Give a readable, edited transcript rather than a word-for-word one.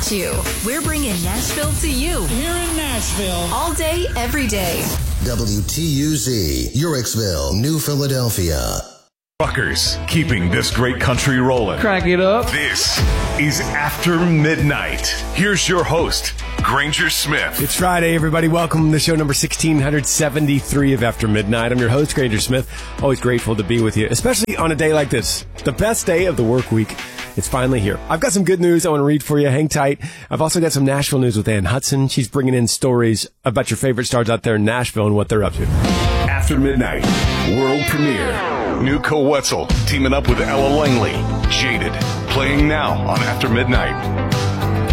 about you. We're bringing Nashville to you. Here in Nashville. All day, every day. WTUZ, Urexville, New Philadelphia. Truckers, keeping this great country rolling. Crack it up. This is After Midnight. Here's your host, Granger Smith. It's Friday, everybody. Welcome to show number 1673 of After Midnight. I'm your host, Granger Smith. Always grateful to be with you, especially on a day like this, the best day of the work week. It's finally here. I've got some good news I want to read for you. Hang tight. I've also got some Nashville news with Ann Hudson. She's bringing in stories about your favorite stars out there in Nashville and what they're up to. After Midnight, world premiere. Nuka Wetzel teaming up with Ella Langley. Jaded, playing now on After Midnight.